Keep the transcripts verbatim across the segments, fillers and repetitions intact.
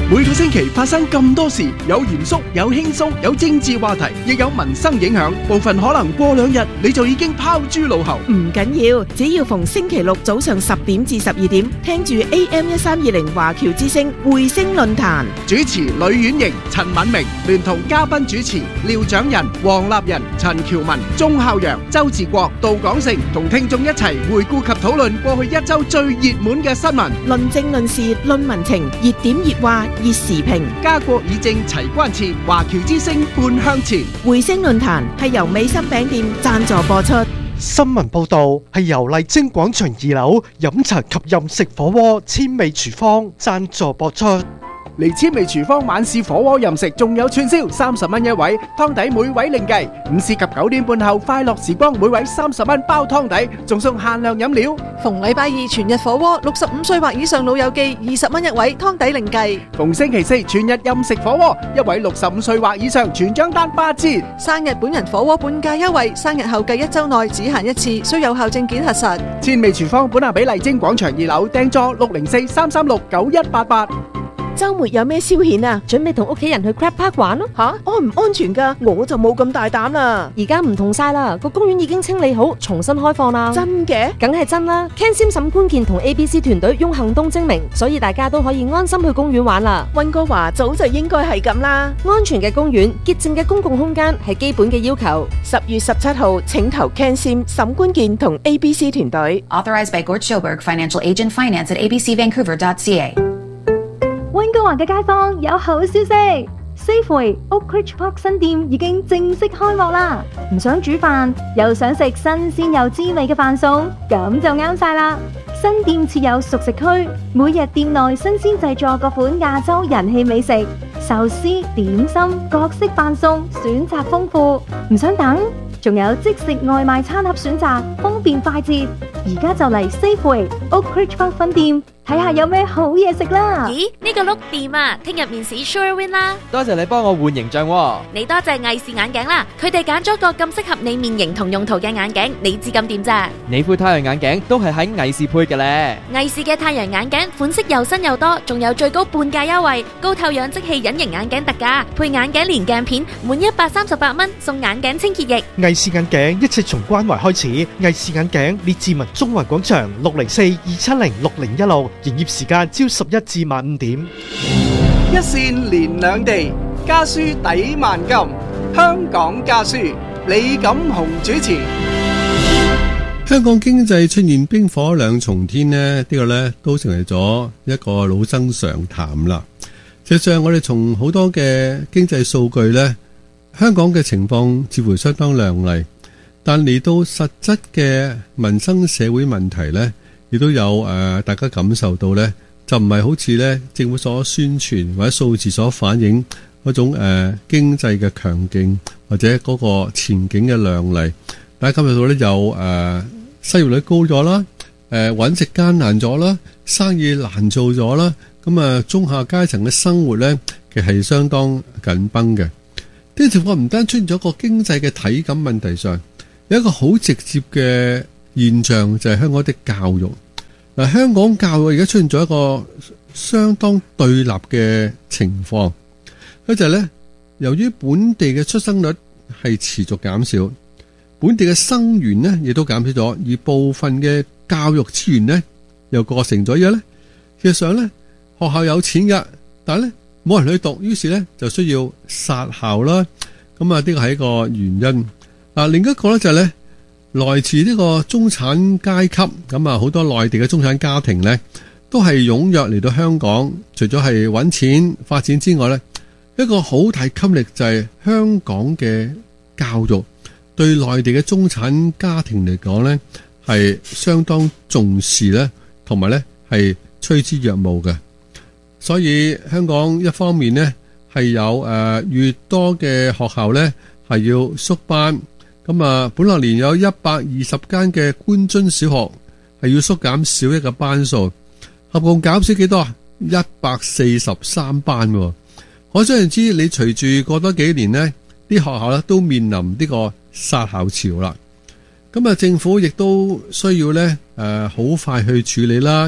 每個星期發生咁多事，有嚴肅，有輕鬆，有政治話題，亦有民生影響。部分可能過兩日你就已經拋諸腦後。 唔緊要，只要逢星期六早上十點至十二點，聽住 A M 一三二零華僑之聲匯聲論壇， 主持呂婉瑩、陳敏明，聯同嘉賓主持廖長仁、黃立仁、陳喬文、鐘孝陽、周志國、杜廣成，同聽眾一齊回顧及討論過去一周最熱門嘅新聞， 論政論事論民情，熱點熱話熱時評， 家國議政齊關切，華僑之聲半向前。 匯聲論壇係由美心餅店贊助播出。 新聞報道係由麗晶廣場二樓飲茶及任食火鍋千味廚房贊助播出。 嚟千味廚房晚市火鍋任食，仲有串燒，三十蚊一位，湯底每位另計。午市及九點半後快樂時光，每位三十蚊包湯底，仲送限量飲料。 逢禮拜二全日火鍋，六十五歲或以上老友記二十蚊一位，湯底另計。 逢星期四全日任食火鍋，一位六十五歲或以上全張單八折。 生日本人火鍋半價優惠，生日後計一周內只限一次，需有效證件核實。 千味廚房本下比麗晶廣場二樓訂座六零四三三六九一八八。 周末有咩消遣啊？ 準備同屋企人去 Crab Park 玩咯。 吓，安唔安全噶？我就冇咁大膽啦。 而家唔同晒啦，個公園已經清理好，重新開放啦。 真嘅？ 梗係真啦。Ken Sim 沈觀健同 A B C 團隊用行動證明，所以大家都可以安心去公園玩啦。 溫哥華早就應該係咁啦。 安全嘅公園、潔淨嘅公共空間係基本嘅要求。 十月十七號，請投 Ken Sim 沈觀健同 A B C 團隊。 Authorized by Gort Schoberg, Financial Agent Finance at a b c vancouver dot c a。 溫哥華嘅街坊有好消息 ，Safeway Oakridge Park 新店已經正式開幕啦！唔想煮飯，又想食新鮮又滋味嘅飯餸，咁就啱晒啦！新店設有熟食區，每日店內新鮮製作各款亞洲人氣美食，壽司、點心、各式飯餸，選擇豐富。唔想等，仲有即食外賣餐盒選擇，方便快捷。而家就嚟 Safeway Oakridge Park 分店。睇下有咩好嘢食啦！ 咦，呢個碌掂啊！聽日面試 Sure Win 啦！ 多謝你幫我換形象喎。 你多謝藝視眼鏡啦，佢哋揀咗個咁適合你面型同用途嘅眼鏡，你知咁掂咋？ 你副太陽眼鏡都係喺藝視配嘅咧。 藝視嘅太陽眼鏡款式又新又多，仲有最高半價優惠，高透氧即棄隱形眼鏡特價，配眼鏡連鏡片，滿一百三十八蚊送眼鏡清潔液。 藝視眼鏡一切從關懷開始，藝視眼鏡列治文中環廣場六零四二七零六零一六。營業時間朝十一至晚五點。 一線連兩地，家書抵萬金。香港家書，李錦雄主持。 香港經濟出現冰火兩重天呢，呢個呢都成為咗一個老生常談啦。實際上，我哋從好多嘅經濟數據呢，香港嘅情況似乎相當亮麗，但嚟到實質嘅民生社會問題呢，亦都有誒、呃，大家感受到呢，就唔係好似呢政府所宣傳或者數字所反映嗰種誒、呃、經濟嘅強勁或者嗰個前景嘅亮麗。大家感受到呢，有誒、呃、失業率高咗啦，誒揾食艱難咗啦，生意難做咗啦。咁啊，中下階層嘅生活呢，其實係相當緊繃嘅。呢個情況唔單出現咗個經濟嘅體感問題上，有一個好直接嘅現象就係香港的教育。嗱，香港教育而家出現咗一個相當對立嘅情況，一就係咧，由於本地嘅出生率係持續減少，本地嘅生源呢亦都減少咗，而部分嘅教育資源呢又過剩咗嘢咧。事實上咧，學校有錢噶，但係咧冇人去讀，於是咧就需要殺校啦。咁啊，呢個係一個原因。嗱，另一個咧就係咧，來自呢個中產階級，咁啊好多內地嘅中產家庭呢，都係踴躍嚟到香港，除咗係揾錢發展之外呢，一個好大吸力就係香港嘅教育對內地嘅中產家庭嚟講呢，係相當重視呢，同埋呢係趨之若鶩嘅。所以香港一方面呢，係有誒、呃、越多嘅學校呢，係要縮班。咁啊，本來年有一百二十間嘅官津小學係要縮減小一嘅班數，合共減少幾多啊？一百四十三班。可想而知，你隨住過多幾年呢，啲學校咧都面臨呢個殺校潮啦。咁啊，政府亦都需要呢誒，好快去處理啦。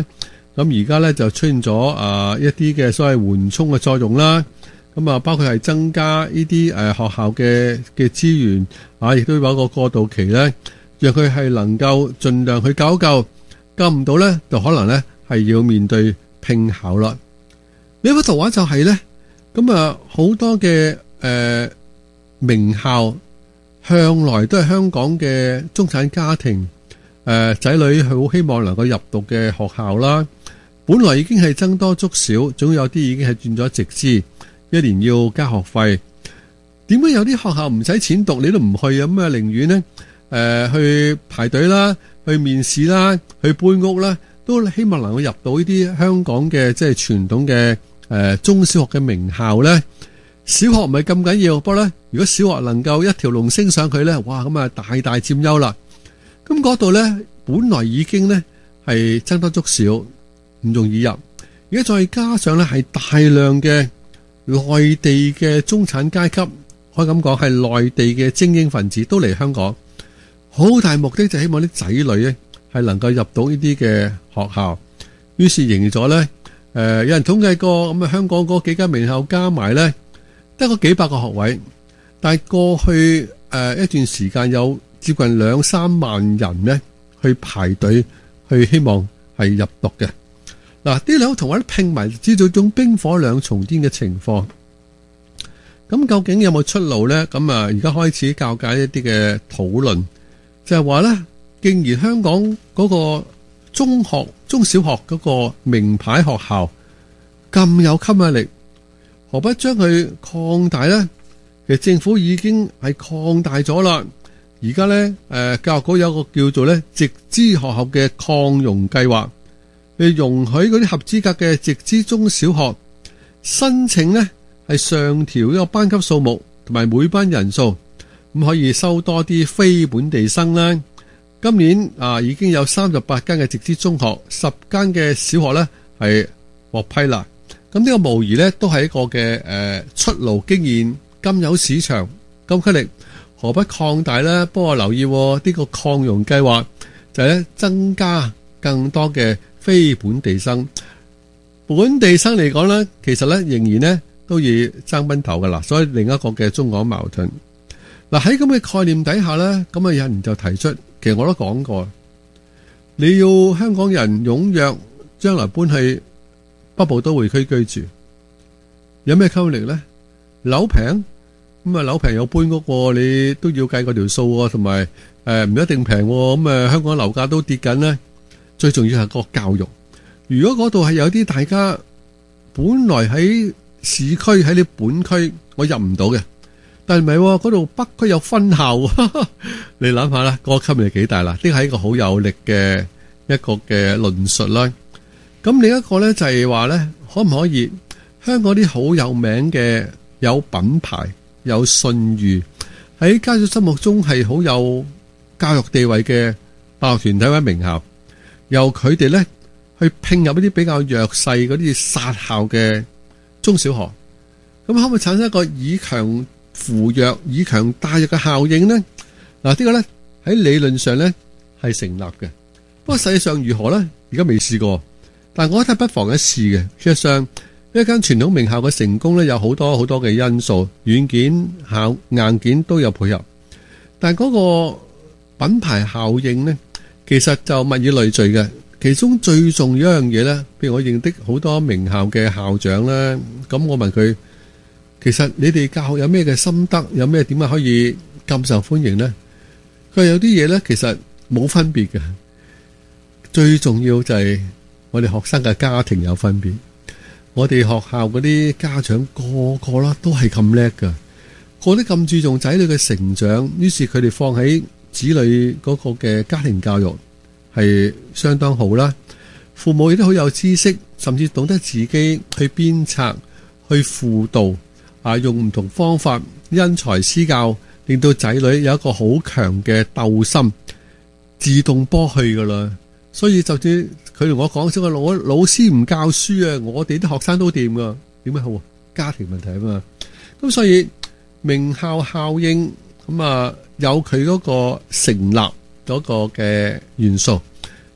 咁而家咧就出現咗啊一啲嘅所謂緩衝嘅作用啦。咁啊，包括係增加呢啲誒學校嘅嘅資源啊，亦都有一個過渡期咧，讓佢係能夠盡量去救一救，救唔到咧就可能咧係要面對拼考啦。呢幅圖畫就係咧，咁啊好多嘅誒、呃、名校向來都係香港嘅中產家庭誒仔、呃、女好希望能夠入讀嘅學校啦。本來已經係僧多粥少，總有啲已經係轉咗直資。一年要交學費，點解有啲學校唔使錢讀你都唔去啊？咁啊，寧願呢誒、呃、去排隊啦，去面試啦，去搬屋啦，都希望能夠入到呢啲香港嘅即係傳統嘅誒、呃、中小學嘅名校呢。小學唔係咁緊要，不過呢，如果小學能夠一條龍升上去呢，哇咁啊大大佔優啦。咁嗰度呢，本來已經呢係僧多粥少，唔容易入，而家再加上呢係大量嘅內地嘅中產階級，可以咁講係內地嘅精英分子都嚟香港，好大目的就希望啲仔女咧係能夠入到呢啲嘅學校。於是形成咗咧，誒、呃、有人統計過，咁啊香港嗰幾間名校加埋咧得個幾百個學位，但係過去誒、呃、一段時間有接近兩三萬人咧去排隊去希望係入讀嘅。嗱，呢兩個同學拼埋，知道種冰火兩重天嘅情況。咁究竟有冇出路呢？咁啊，而家開始教界一啲嘅討論，就係話呢，既然香港嗰個中學、中小學嗰個名牌學校咁有吸引力，何不將佢擴大呢？其實政府已經係擴大咗啦。而家呢，誒，教育局有個叫做呢直資學校嘅擴容計劃。去容許嗰啲合資格嘅直資中小學申請呢係上調呢個班級數目同埋每班人數，咁可以收多啲非本地生啦。今年啊已經有三十八間嘅直資中學，十間嘅小學呢係獲批啦。咁呢個無疑呢都係一個嘅誒出路，經驗咁有市場咁吸力，何不擴大呢？不過留意呢、呢個擴容計劃就係咧增加更多嘅非本地生，本地生嚟講呢，其實呢仍然呢都要爭奔頭噶啦，所以另一個嘅中港矛盾。嗱，喺咁嘅概念底下呢，咁啊有人就提出，其實我都講過，你要香港人踴躍將來搬去北部都會區居住，有咩吸引力呢？樓平，咁啊樓平有搬屋，你都要計嗰條數，同埋誒唔一定平，咁啊香港樓價都跌緊呢。最重要係個教育。如果嗰度係有啲大家本來喺市區喺你本區我入唔到嘅，但係唔係嗰度北區有分校，呵呵你諗下啦，嗰個吸引力幾大啦？呢係一個好有力嘅一個嘅論述啦。咁另一個咧就係話咧，可唔可以香港啲好有名嘅、有品牌、有信譽喺家長心目中係好有教育地位嘅辦學團體或者名校，由佢哋咧去拼入一啲比較弱勢嗰啲殺校嘅中小學，咁可唔可以產生一個以強扶弱、以強帶弱嘅效應呢？嗱，呢個咧喺理論上咧係成立嘅，不過實際上如何咧？而家未試過，但係我覺得不妨一試嘅。事實上，一間傳統名校嘅成功咧，有好多好多嘅因素，軟件、校硬件都有配合，但係嗰個品牌效應咧，其實就物以類聚嘅，其中最重要一樣嘢咧，譬如我認識好多名校嘅校長咧，咁我問佢，其實你哋教學有咩嘅心得，有咩點解可以咁受歡迎咧？佢話有啲嘢咧，其實冇分別嘅，最重要就係我哋學生嘅家庭有分別。我哋學校嗰啲家長個個啦都係咁叻噶，個啲咁注重仔女嘅成長，於是佢哋放喺子女嗰個嘅家庭教育係相當好啦，父母亦都好有知識，甚至懂得自己去鞭策、去輔導，啊，用唔同方法因材施教，令到仔女有一個好強嘅鬥心，自動波去噶啦。所以就算佢同我講咗，我老師唔教書啊，我哋啲學生都掂噶。點解好啊？家庭問題啊嘛。咁所以名校效應咁啊，有佢嗰個成立嗰個嘅元素，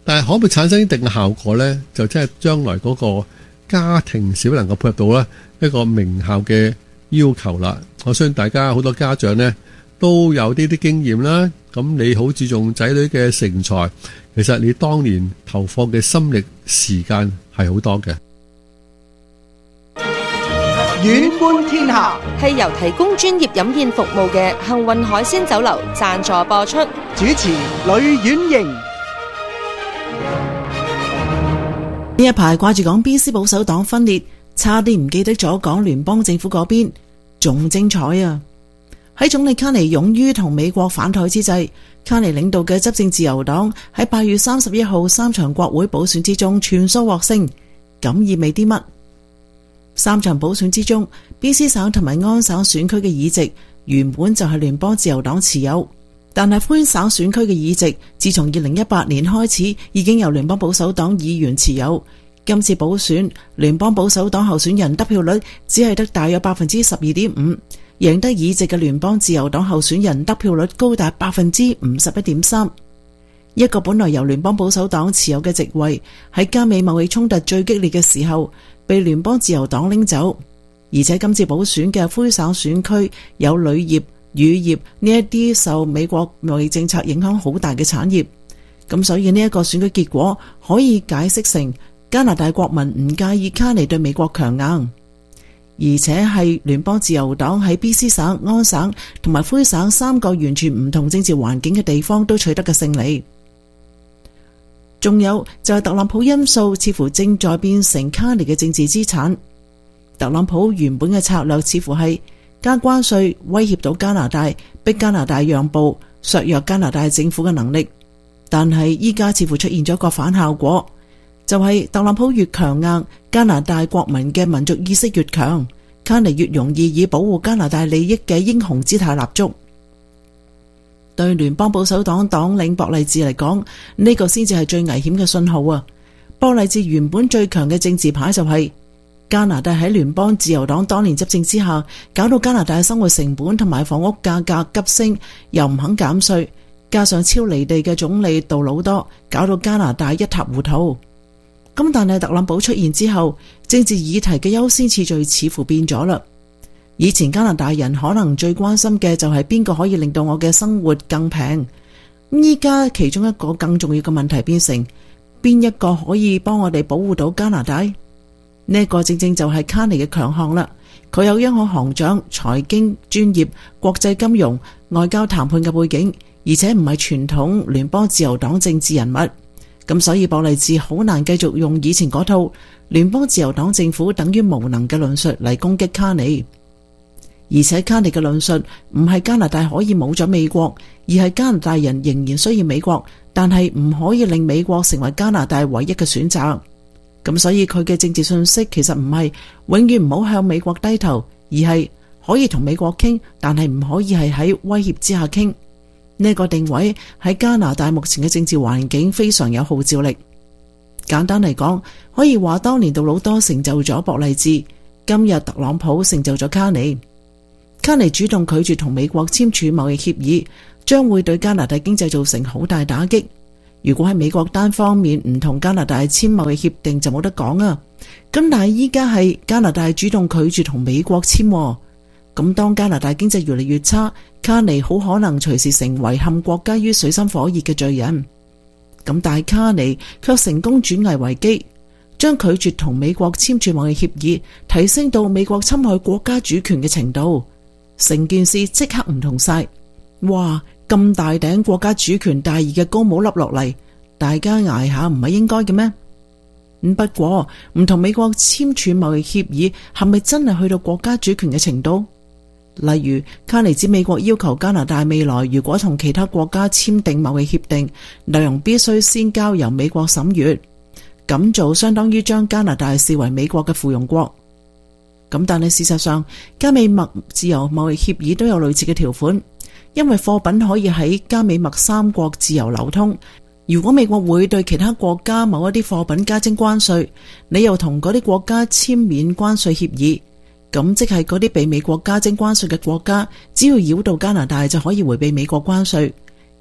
但係可唔可以產生一定嘅效果呢？就即係將來嗰個家庭是否能夠配合到呢一個名校嘅要求啦。我相信大家好多家長呢都有呢啲經驗啦。咁你好注重仔女嘅成才，其實你當年投放嘅心力時間係好多嘅。 遠觀天下係由提供專業飲宴服務嘅幸運海鮮酒樓贊助播出。 主持呂婉瑩。 呢一排掛住講 B C 保守黨分裂，差啲唔記得咗講聯邦政府嗰邊，仲精彩啊！喺總理卡尼勇於同美國反台之際，卡尼領導嘅執政自由黨喺八月三十一號三場國會補選之中全數獲勝，咁意味啲乜？三場補選之中 ，B C 省同埋安省選區嘅議席原本就係聯邦自由黨持有，但係魁省選區嘅議席自從二零一八年開始已經由聯邦保守黨議員持有。今次補選，聯邦保守黨候選人得票率只係得大約百分之十二點五，贏得議席嘅聯邦自由黨候選人得票率高達百分之五十一點三。一個本來由聯邦保守黨持有嘅席位，喺加美貿易衝突最激烈嘅時候，被聯邦自由黨拎走。而且今次補選嘅魁省選區有鋁業、乳業呢一啲受美國貿易政策影響好大嘅產業，咁所以呢一個選舉結果可以解釋成加拿大國民唔介意卡尼對美國強硬，而且係聯邦自由黨喺 B C 省、安省同埋魁省三個完全唔同政治環境嘅地方都取得嘅勝利。仲有就係特朗普因素似乎正在變成卡尼嘅政治資產。特朗普原本嘅策略似乎係加關稅，威脅到加拿大，逼加拿大讓步，削弱加拿大政府嘅能力。但係依家似乎出現咗個反效果，就係、是、特朗普越強硬，加拿大國民嘅民族意識越強，卡尼越容易以保護加拿大利益嘅英雄姿態立足。對聯邦保守黨黨領博勵治嚟講，呢、這個先至係最危險嘅信號啊！博勵治原本最強嘅政治牌就係、是、加拿大喺聯邦自由黨當年執政之下，搞到加拿大生活成本同埋房屋價格急升，又唔肯減稅，加上超離地嘅總理杜魯多，搞到加拿大一塌糊塗。咁但係特朗普出現之後，政治議題嘅優先次序似乎變咗啦。以前加拿大人可能最關心嘅就係邊個可以令到我嘅生活更平，咁依家其中一個更重要嘅問題變成邊一個可以幫我哋保護到加拿大？呢、這、一個正正就係卡尼嘅強項啦。佢有央行行長、財經專業、國際金融、外交談判嘅背景，而且唔係傳統聯邦自由黨政治人物。咁所以博勵治好難繼續用以前嗰套聯邦自由黨政府等於無能嘅論述嚟攻擊卡尼。而且卡尼嘅論述唔係加拿大可以冇咗美國，而係加拿大人仍然需要美國，但係唔可以令美國成為加拿大唯一嘅選擇。咁所以佢嘅政治信息其實唔係永遠唔好向美國低頭，而係可以同美國傾，但係唔可以係喺威脅之下傾。呢個定位喺加拿大目前嘅政治環境非常有號召力。簡單嚟講，可以話當年杜魯多成就咗博勵治，今日特朗普成就咗卡尼。卡尼主動拒絕同美國簽署貿易協議，將會對加拿大經濟造成好大打擊。如果喺美國單方面唔同加拿大簽貿易協定就冇得講啊。咁但係依家係加拿大主動拒絕同美國簽，咁當加拿大經濟越嚟越差，卡尼好可能隨時成為陷國家於水深火熱嘅罪人。咁但係卡尼卻成功轉危為機，將拒絕同美國簽署貿易協議提升到美國侵害國家主權嘅程度。成件事即刻唔同晒，哇！咁大頂國家主權大義嘅高帽笠落嚟，大家挨下唔係應該嘅咩？咁不過唔同美國簽署貿易協議係咪真係去到國家主權嘅程度？例如卡尼指美國要求加拿大未來如果同其他國家簽訂貿易協定，內容必須先交由美國審閱，咁做相當於將加拿大視為美國嘅附庸國。咁但係事實上，加美墨自由貿易協議都有類似嘅條款，因為貨品可以喺加美墨三國自由流通。如果美國會對其他國家某一啲貨品加徵關稅，你又同嗰啲國家簽免關稅協議，咁即係嗰啲被美國加徵關稅嘅國家，只要繞到加拿大就可以回避美國關稅。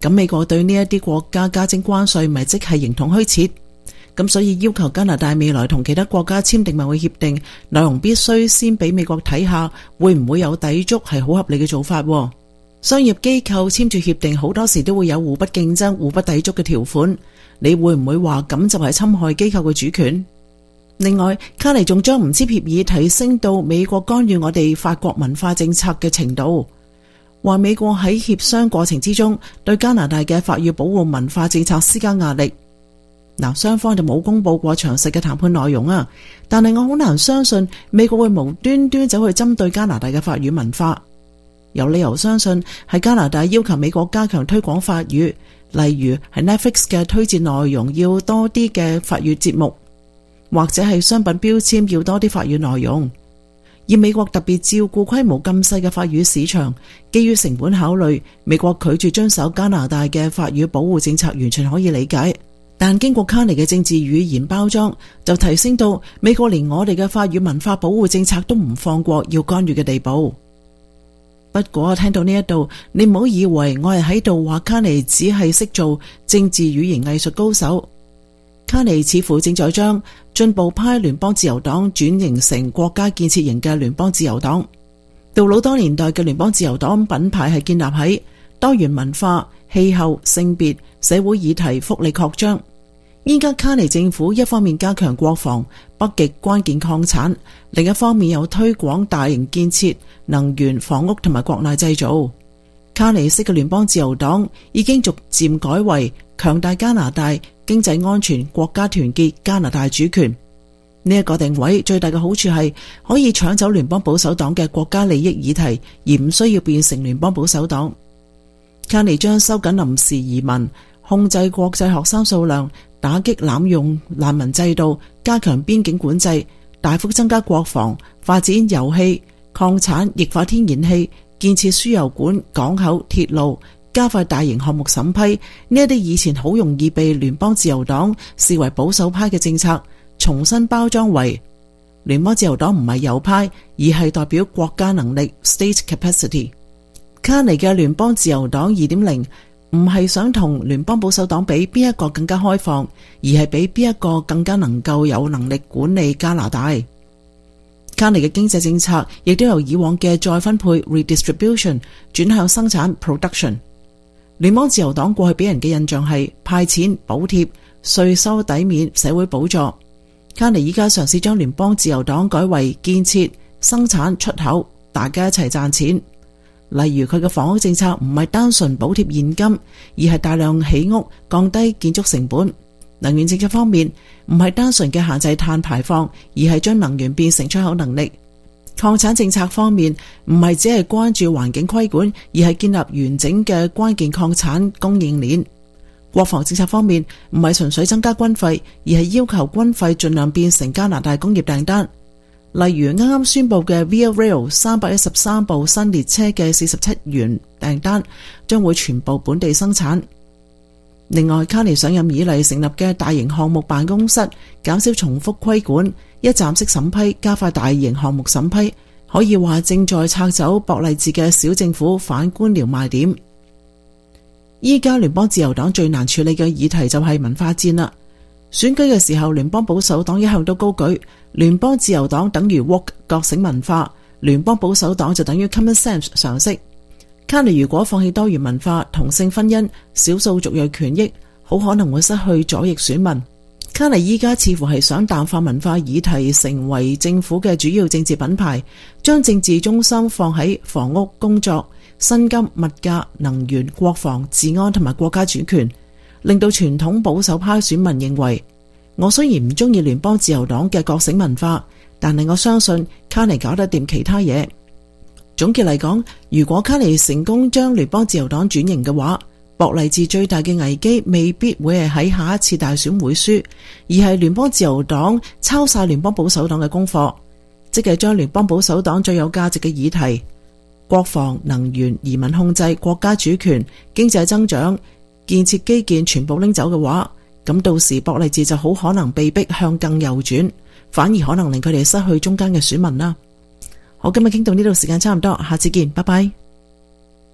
咁美國對呢一啲國家加徵關稅，咪即係形同虛設。咁所以要求加拿大未來同其他國家簽訂貿易協定，內容必須先俾美國睇下會唔會有抵觸，係好合理嘅做法。商業機構簽住協定好多時都會有互不競爭、互不抵觸嘅條款，你會唔會話咁就係侵害機構嘅主權？另外，卡尼仲將唔簽協議提升到美國干預我哋法國文化政策嘅程度，話美國喺協商過程之中對加拿大嘅法語保護文化政策施加壓力。嗱，雙方就冇公布過詳細嘅談判內容啊，但係我好難相信美國會無端端走去針對加拿大嘅法語文化。有理由相信係加拿大要求美國加強推廣法語，例如係 Netflix 嘅推薦內容要多啲嘅法語節目，或者係商品標籤要多啲法語內容。而美國特別照顧規模咁細嘅法語市場，基於成本考慮，美國拒絕遵守加拿大嘅法語保護政策，完全可以理解。但經過卡尼嘅政治語言包裝，就提升到美國連我哋嘅法語文化保護政策都唔放過，要干預嘅地步。不過聽到呢一度，你唔好以為我係喺度話卡尼只係識做政治語言藝術高手。卡尼似乎正在將進步派聯邦自由黨轉型成國家建設型嘅聯邦自由黨。杜魯多年代嘅聯邦自由黨品牌係建立喺多元文化、氣候、性別、社會議題、福利擴張。依家卡尼政府一方面加強國防、北極關鍵礦產，另一方面又推廣大型建設、能源、房屋同埋國內製造。卡尼式嘅聯邦自由黨已經逐漸改為強大加拿大、經濟安全、國家團結、加拿大主權。呢一個定位最大嘅好處係可以搶走聯邦保守黨嘅國家利益議題，而唔需要變成聯邦保守黨。卡尼將收緊臨時移民、控制國際學生數量、打擊濫用難民制度、加強邊境管制、大幅增加國防、發展油氣、礦產、液化天然氣、建設輸油管、港口、鐵路、加快大型項目審批，呢一啲以前好容易被聯邦自由黨視為保守派嘅政策，重新包裝為聯邦自由黨唔係右派，而係代表國家能力 （state capacity）。卡尼嘅聯邦自由黨 二點零 唔係想同聯邦保守黨比邊一個更加開放，而係比邊一個更加能夠有能力管理加拿大。卡尼嘅經濟政策亦都由以往嘅再分配 redistribution 轉向生產 production。聯邦自由黨過去俾人嘅印象係派錢、補貼、稅收抵免、社會補助。卡尼依家嘗試將聯邦自由黨改為建設、生產、出口，大家一齊賺錢。例如佢嘅房屋政策唔係單純補貼現金，而係大量起屋，降低建築成本。能源政策方面唔係單純嘅限制碳排放，而係將能源變成出口能力。礦產政策方面唔係只係關注環境規管，而係建立完整嘅關鍵礦產供應鏈。國防政策方面唔係純粹增加軍費，而係要求軍費盡量變成加拿大工業訂單。例如啱啱宣布嘅 Via Rail 三百一十三部新列車嘅四十七元訂單將會全部本地生產。另外，卡尼上任以嚟成立嘅大型項目辦公室，減少重複規管，一站式審批，加快大型項目審批，可以話正在拆走博勵治嘅小政府反官僚賣點。依家聯邦自由黨最難處理嘅議題就係文化戰啦。選舉嘅時候，聯邦保守黨一向都高舉聯邦自由黨等於 woke 覺醒文化，聯邦保守黨就等於 common sense 常識。卡尼如果放棄多元文化、同性婚姻、少數族裔權益，好可能會失去左翼選民。卡尼依家似乎係想淡化文化議題，成為政府嘅主要政治品牌，將政治中心放喺房屋、工作、薪金、物價、能源、國防、治安同埋國家主權，令到傳統保守派選民認為，我雖然唔中意聯邦自由黨嘅覺醒文化，但係我相信卡尼搞得掂其他嘢。總結嚟講，如果卡尼成功將聯邦自由黨轉型嘅話，博勵治最大嘅危機未必會係喺下一次大選會輸，而係聯邦自由黨抄晒聯邦保守黨嘅功課，即係將聯邦保守黨最有價值嘅議題國防、能源、移民控制、國家主權、經濟增長、建設基建全部拎走嘅話，咁到時博勵治就好可能被逼向更右轉，反而可能令佢哋失去中間嘅選民啦。好，今日傾到呢度，時間差唔多，下次見，拜拜。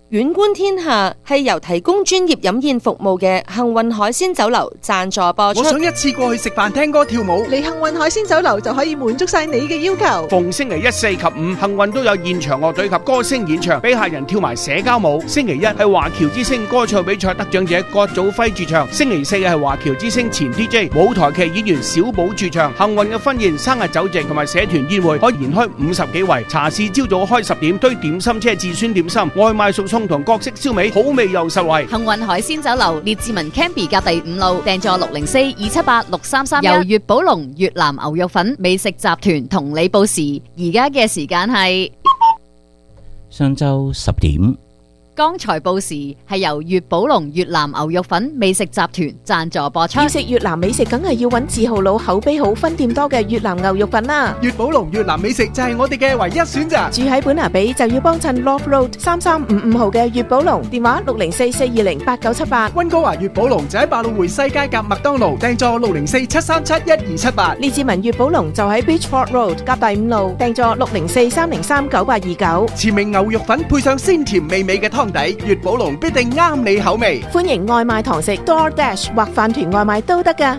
遠觀天下係由提供專業飲宴服務嘅幸運海鮮酒樓贊助播出。 我想一次過去食飯、聽歌、跳舞， 嚟幸運海鮮酒樓就可以滿足晒你嘅要求。 逢星期一、四及五，幸運都有現場樂隊及歌星演唱，俾客人跳埋社交舞。星期一係華僑之星歌唱比賽得獎者郭祖輝駐唱，星期四係華僑之星前 D J 舞台劇演員小寶駐唱。幸運嘅婚宴、生日酒席同埋社團宴會可以延開五十幾圍。茶市朝早開十點，堆點心車至酸點心，外賣熟餸同各式燒味，好味又實惠。 幸運海鮮酒樓列治文 Campy 隔第五路，訂座六零四二七八六三三一。由粵寶龍越南牛肉粉美食集團同你報時，而家嘅時間係上晝十點。 剛才報時係由粵寶龍越南牛肉粉美食集團贊助播出。 要食越南美食，梗係要揾字號佬、口碑好、分店多嘅越南牛肉粉啦。 粵寶龍越南美食就係我哋嘅唯一選擇。 住喺本拿比就要幫襯 Love Road 三三五五號嘅粵寶龍，電話六零四四二零八九七八。 溫哥華粵寶龍就喺百老匯西街夾麥當勞，訂座六零四七三七一二七八。 列治文粵寶龍就喺 Beachford Road 夾第五路，訂座六零四三零三九八二九。 前名牛肉粉配上鮮甜美味嘅湯底，粵寶龍必定啱你口味。 歡迎外賣堂食 DoorDash 或飯團外賣都得㗎。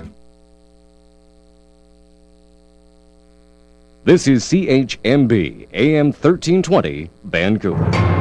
This is C H M B A M thirteen twenty Vancouver。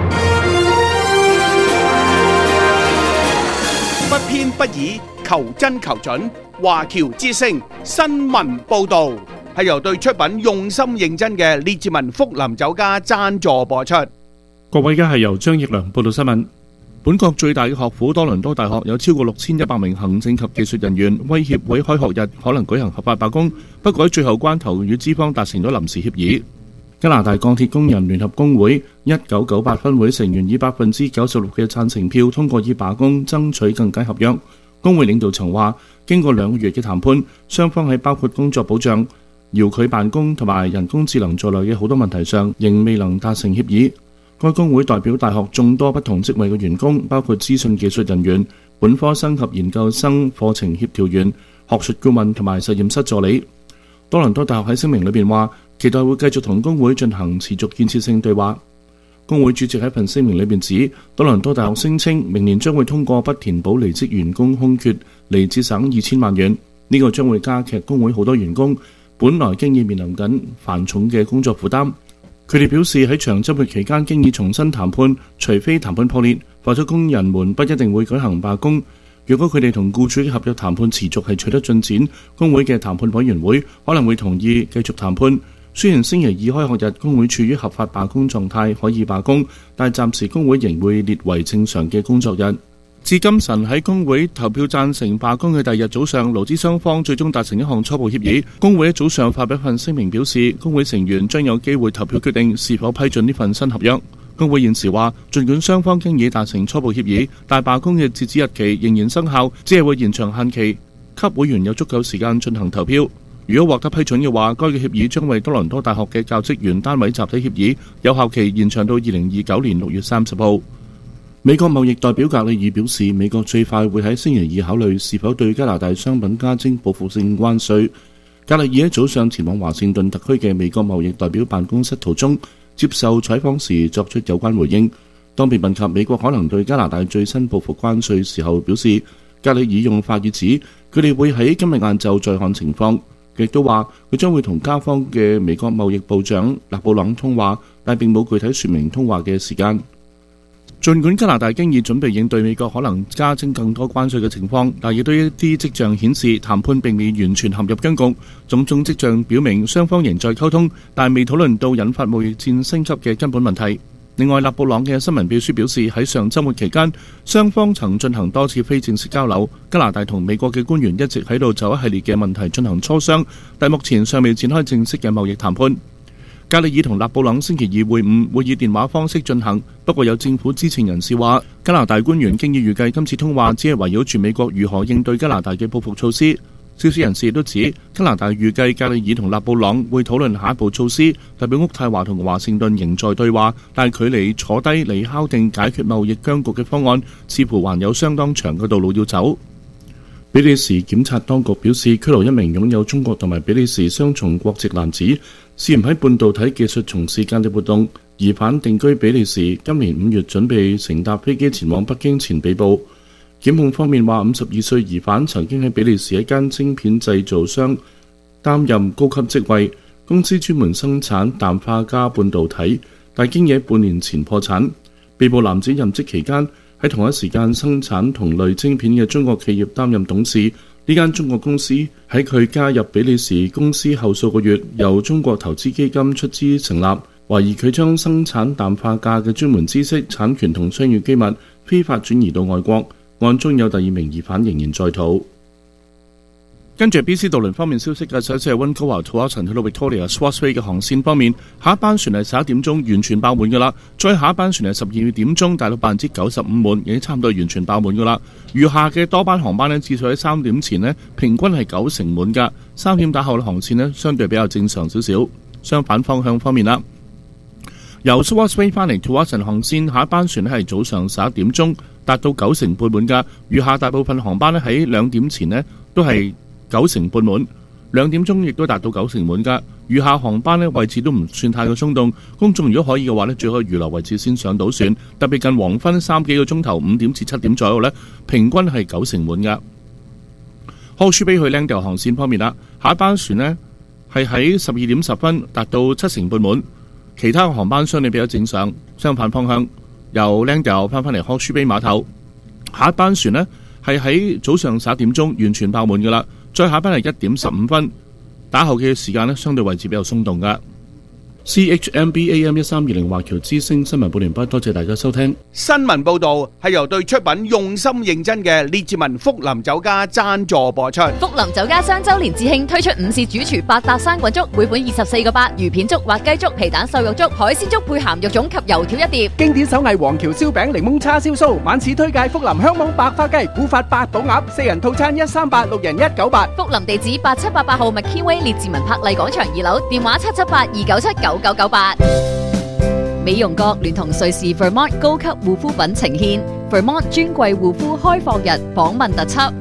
不偏不倚，求真求準，華僑之聲新聞報導係由對出品用心認真嘅列治文福林酒家贊助播出。 各位，而家係由張奕良報道新聞。本國最大嘅學府多倫多大學有超過六千一百名行政及技術人員威脅會開學日可能舉行合法罷工，不過喺最後關頭與資方達成咗臨時協議。加拿大鋼鐵工人聯合工會一九九八分會成員以百分之九十六嘅贊成票通過以罷工爭取更佳合約。工會領導層話，經過兩個月嘅談判，雙方喺包括工作保障、遙距辦公同埋人工智能在內嘅好多問題上，仍未能達成協議。該工會代表大學眾多不同職位嘅員工，包括資訊技術人員、本科生及研究生課程協調員、學術顧問同埋實驗室助理。多倫多大學喺聲明裏邊話，期待會繼續同工會進行持續建設性對話。工會主席喺份聲明裏邊指，多倫多大學聲稱明年將會通過不填補離職員工空缺嚟節省二千萬元，呢、這個將會加劇工會好多員工本來經已面臨緊繁重嘅工作負擔。佢哋表示喺長週末期間經已重新談判，除非談判破裂，否則工人們不一定會舉行罷工。如果佢哋同僱主嘅合約談判持續係取得進展，工會嘅談判委員會可能會同意繼續談判。雖然星期二開學日工會處於合法罷工狀態，可以罷工，但暫時工會仍會列為正常嘅工作日。至今晨喺工會投票贊成罷工嘅第二日早上，勞資雙方最終達成一項初步協議。工會喺早上發表一份聲明表示，工會成員將有機會投票決定是否批准呢份新合約。工會現時話，儘管雙方經已達成初步協議，但罷工嘅截止日期仍然生效，只係會延長限期，給會員有足夠時間進行投票。如果獲得批准嘅話，該嘅協議將為多倫多大學嘅教職員單位集體協議，有效期延長到二零二九年六月三十號。美國貿易代表格里爾表示，美國最快會喺星期二考慮是否對加拿大商品加徵報復性關稅。格里爾喺早上前往華盛頓特區嘅美國貿易代表辦公室途中接受採訪時作出有關回應。當被問及美國可能對加拿大最新報復關稅時候，表示格里爾用法語指佢哋會喺今日晏晝再看情況。佢亦都話佢將會同加方嘅美國貿易部長勒布朗通話，但並冇具體說明通話嘅時間。儘管加拿大經已準備應對美國可能加徵更多關稅嘅情況，但亦都一啲跡象顯示談判並未完全陷入僵局。種種跡象表明雙方仍在溝通，但未討論到引發貿易戰升級嘅根本問題。另外，勒布朗嘅新聞秘書表示，喺上週末期間，雙方曾進行多次非正式交流。加拿大同美國嘅官員一直喺度就一系列嘅問題進行磋商，但目前尚未展開正式嘅貿易談判。格里爾同勒布朗星期二會晤，會以電話方式進行。不過有政府知情人士話，加拿大官員經已預計今次通話只係圍繞住美國如何應對加拿大嘅報復措施。消息人士亦都指，加拿大預計格里爾同勒布朗會討論下一步措施。代表渥太華同華盛頓仍在對話，但距離坐低嚟敲定解決貿易僵局嘅方案，似乎還有相當長嘅道路要走。比利時檢察當局表示，拘留一名擁有中國同埋比利時雙重國籍男子，涉嫌喺半導體技術從事間諜活動， 疑犯定居比利時，今年五月準備乘搭飛機前往北京前被捕。檢控方面話，五十二歲疑犯曾經喺比利時一間晶片製造商擔任高級職位，公司專門生產氮化鎵半導體，但經已喺半年前破產。被捕男子任職期間喺同一時間生產同類晶片嘅中國企業擔任董事。呢間中國公司喺佢加入比利時公司後數個月，由中國投資基金出資成立，懷疑佢將生產氮化鎵嘅專門知識、產權同商業機密非法轉移到外國。案中有第二名疑犯仍然在逃。跟住 B C 渡輪方面消息嘅，首先係溫哥華土瓦城去到 Victoria Swansea 嘅航線方面，下一班船係十一點鐘完全爆滿㗎啦，再下一班船係十二點鐘達到百分之九十五滿，已經差唔多完全爆滿㗎啦。餘下嘅多班航班呢，至少喺三點前呢，平均係九成滿㗎，三點打後嘅航線呢，相對比較正常少少。相反方向方面啦，由 Swansea 翻嚟土瓦城航線下一班船呢係早上十一點鐘達到九成半滿㗎，餘下大部分航班呢喺兩點前呢都係九成半滿，兩點鐘亦都達到九成滿㗎。餘下航班呢位置都唔算太過鬆動，公眾如果可以嘅話呢，最好預留位置先上到船。特別近黃昏三幾個鐘頭，五點至七點左右呢，平均係九成滿㗎。柯舒比去 Langdale 航線方面啦，下一班船呢係喺十二點十分達到七成半滿，其他嘅航班相對比較正常。相反方向，由 Langdale 翻返嚟柯舒比碼頭，下一班船呢係喺早上十一點鐘完全爆滿㗎啦。再下班係一點十五分，打後嘅時間呢，相對位置比較鬆動㗎。C H M B A M 一三二零華僑之聲新聞報完畢，多謝大家收聽。 新聞報道係由對出品用心認真嘅列治文福林酒家贊助播出。 福林酒家雙周年致慶推出午市主廚八搭生滾粥，每本二十四個八；魚片粥、滑雞粥、皮蛋瘦肉粥、海鮮粥配鹹肉粽及油條一碟。 經典手藝黃橋燒餅、檸檬叉燒酥，晚市推介福林香網白花雞、古法八寶鴨，四人套餐一三八，六人一九八。 福林地址八七八八號麥堅威列治文柏麗廣場二樓，電話七七八二九七九九九八。美容閣聯同瑞士 Vermont 高級護膚品呈現 Vermont 專櫃護膚開放日訪問特輯。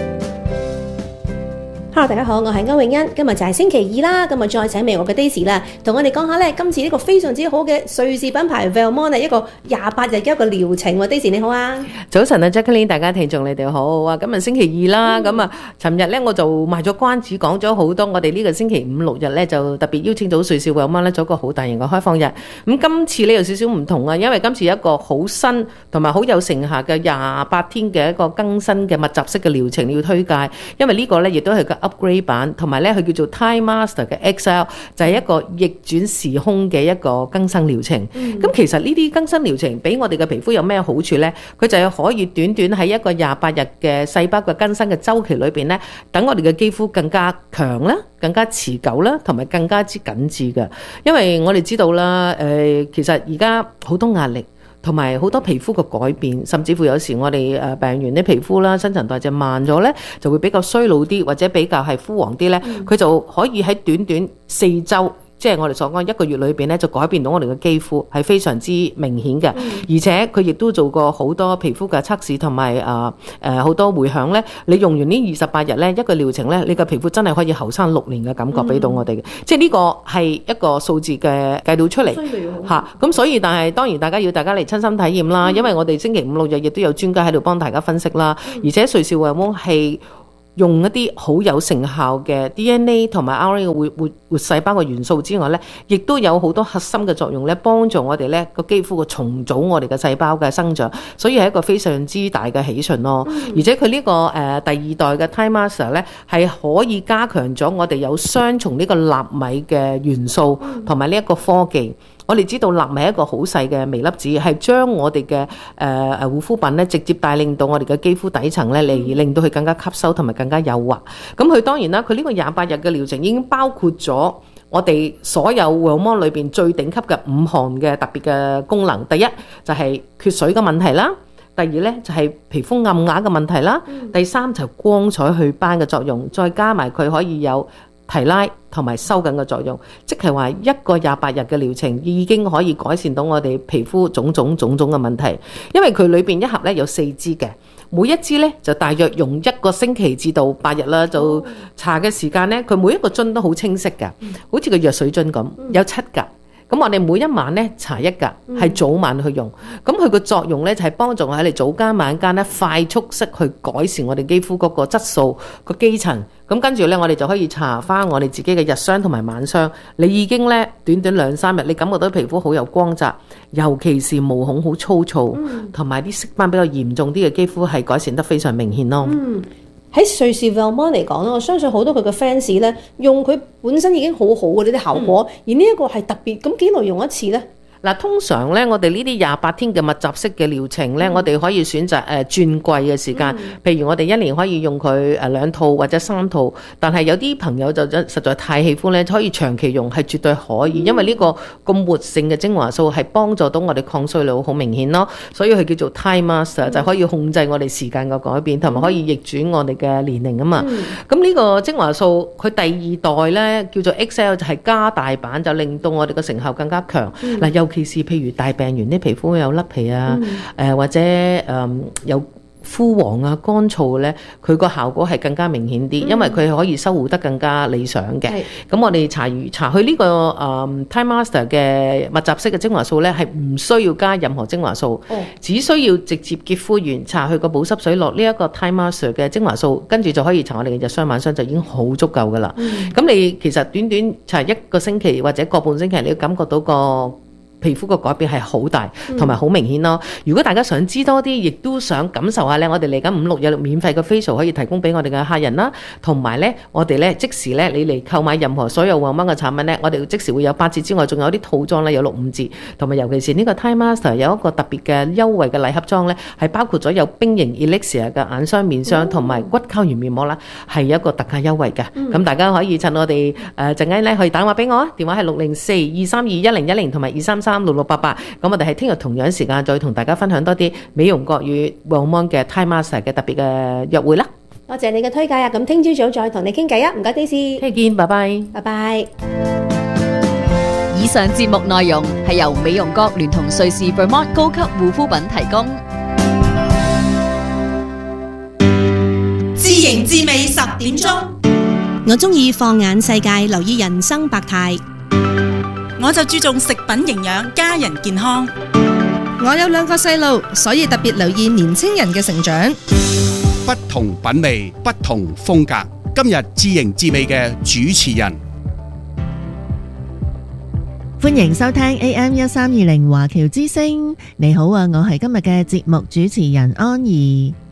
Hello， 大家好，我係歐永欣，今日就係星期二啦，今日再請嚟我嘅 Daisy 啦，同我哋講下咧，今次呢個非常之好嘅瑞士品牌 Velmont 一個廿八日嘅一個療程。Daisy 你好啊， 早晨啊 Jacqueline， 大家聽眾你哋好啊，今日星期二啦，咁啊、嗯，尋日咧我就賣咗關子，講咗好多，我哋呢個星期五六日咧就特別邀請到瑞士 Velmont 咧做一個好大型嘅開放日。咁今次咧有少少唔同啊，因為今次一個好新同埋好有成效嘅廿八天嘅一個更新嘅密集式嘅療程要推介，因為呢個咧亦都係個 upgrade 版。同埋咧，佢叫做 Time Master 嘅 X L， 就係一個逆轉時空嘅一個更新療程。咁、嗯、其實呢啲更新療程俾我哋嘅皮膚有咩好處呢？佢就係可以短短喺一個廿八日嘅細胞嘅更新嘅週期裏邊呢，等我哋嘅肌膚更加強啦，更加持久啦，同埋更加之緊緻嘅。因為我哋知道啦，誒、呃，其實而家好多壓力。同埋好多皮膚嘅改變，甚至乎有時我哋誒病完啲皮膚啦，新陳代謝慢咗咧，就會比較衰老啲，或者比較係枯黃啲咧，佢、嗯、就可以喺短短四週。即係我哋所講一個月裏邊咧，就改變到我哋嘅肌膚係非常之明顯嘅、嗯，而且佢亦都做過好多皮膚嘅測試同埋誒誒好多回響咧。你用完呢二十八日咧，一個療程咧，你嘅皮膚真係可以後生六年嘅感覺俾到我哋嘅、嗯。即係呢個係一個數字嘅計到出嚟嚇。咁、啊、所以但係當然大家要大家嚟親身體驗啦、嗯，因為我哋星期五六日亦都有專家喺度幫大家分析啦，嗯、而且瑞士 Velmont 係用一啲好有成效嘅 D N A 同埋 R N A 嘅活活活細胞嘅元素之外咧，亦都有好多核心嘅作用咧，幫助我哋咧個肌膚嘅重組我哋嘅細胞嘅生長，所以係一個非常之大嘅喜訊咯、嗯。而且佢呢、這個誒、呃、第二代嘅 Time Master 咧，係可以加強咗我哋有雙重呢個納米嘅元素同埋呢一個科技。我哋知道納米係一個好細嘅微粒子，係將我哋嘅誒誒護膚品咧，直接帶領到我哋嘅肌膚底層咧，嚟令到佢更加吸收同埋更加幼滑。咁佢當然啦，佢呢個廿八日嘅療程已經包括咗我哋所有 Velmont 裏邊最頂級嘅五項嘅特別嘅功能。第一就係缺水嘅問題啦，第二咧就係皮膚暗啞嘅問題啦，第三就係光彩祛斑嘅作用，再加埋佢可以有提拉同埋收緊嘅作用，即係話一個廿八日嘅療程已經可以改善到我哋皮膚種種種種嘅問題。因為佢裏邊一盒咧有四支嘅，每一支咧就大約用一個星期至到八日啦，就搽嘅時間咧，佢每一個樽都好清晰㗎，好似個藥水樽咁，有七格。咁咁我哋每一晚咧搽一格，係早晚去用。咁佢個作用咧就係幫助我喺你早間晚間咧快速式去改善我哋肌膚嗰個質素、個基層。咁跟住咧，我哋就可以搽翻我哋自己嘅日霜同埋晚霜。你已經咧短短兩三日，你感覺到皮膚好有光澤，尤其是毛孔好粗糙，同埋啲色斑比較嚴重啲嘅肌膚係改善得非常明顯咯。 嗯，喺瑞士 Velmont 嚟講咧，我相信好多佢嘅 fans 咧用佢本身已經好好嘅呢啲效果，嗯、而呢一個係特別，咁幾耐用一次咧？ 嗱，通常咧，我哋呢啲廿八天嘅密集式嘅療程咧，嗯、我哋可以選擇誒轉季嘅時間。嗯、譬如我哋一年可以用佢誒兩套或者三套，但係有啲朋友就實在太喜歡咧，可以長期用係絕對可以，嗯、因為呢個咁活性嘅精華素係幫助到我哋抗衰老好明顯咯。所以佢叫做 Time Master，嗯、就可以控制我哋時間嘅改變，同埋可以逆轉我哋嘅年齡啊嘛。咁呢、嗯、個精華素佢第二代咧叫做 X L， 就係加大版，就令到我哋嘅成效更加強。嗱、嗯，尤其是譬如大病完啲皮膚有甩皮啊，誒、嗯呃、或者誒、呃、有枯黃啊、乾燥咧，佢個效果係更加明顯啲，嗯、因為佢可以修護得更加理想嘅。咁我哋搽完搽去呢個誒、呃、Time Master 嘅密集式嘅精華素咧，係唔需要加任何精華素，哦、只需要直接潔膚完搽去個保濕水落呢一個 Time Master 嘅精華素，跟住就可以搽我哋嘅日霜晚霜就已經好足夠噶啦。咁、嗯、你其實短短搽一個星期或者個半星期，你要感覺到個皮膚個改變係好大，同埋好明顯咯。如果大家想知多啲，亦都想感受下咧，我哋嚟緊五六日免費嘅 facial 可以提供俾我哋嘅客人啦。同埋咧，我哋咧即時咧，你嚟購買任何所有旺蚊嘅產品咧，我哋即時會有八折之外，仲有啲套裝咧有六五折。同埋尤其是呢個 Time Master 有一個特別嘅優惠嘅禮盒裝咧，係包括咗有冰型 Elixir 嘅眼霜、面霜同埋骨膠原面膜啦，係一個特價優惠嘅。咁、嗯、大家可以趁我哋誒陣間咧可以打電話俾我啊，電話係六零四二三二一零一零同埋二三三六六八八。咁我哋係聽日同樣時間再同大家分享多啲美容國語 Velmont 嘅 Time Master 嘅特別嘅約會啦。 多謝你嘅推介啊！咁聽朝早再同你傾偈啊！唔該 Daisy， 聽日見，拜拜， 拜拜。 以上節目內容係由美容國聯同瑞士 Velmont 高級護膚品提供。 自營自美十點鐘，我中意放眼世界，留意人生百態。我就注重食品營養，家人健康。 我有兩個細路，所以特別留意年青人嘅成長。 不同品味，不同風格。今日自營自美嘅主持人， 歡迎收聽 A M 一三二零華僑之聲。你好啊，我係今日嘅節目主持人安怡。